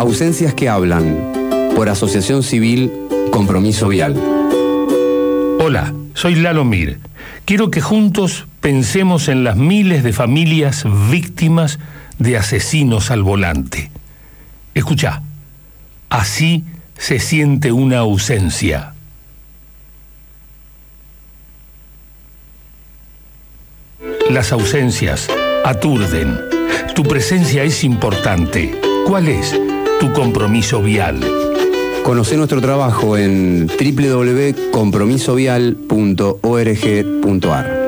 Ausencias que hablan, por Asociación Civil Compromiso Vial. Hola, soy Lalo Mir. Quiero que juntos pensemos en las miles de familias víctimas de asesinos al volante. Escuchá, así se siente una ausencia. Las ausencias aturden. Tu presencia es importante. ¿Cuál es tu compromiso vial? Conocé nuestro trabajo en www.compromisovial.org.ar.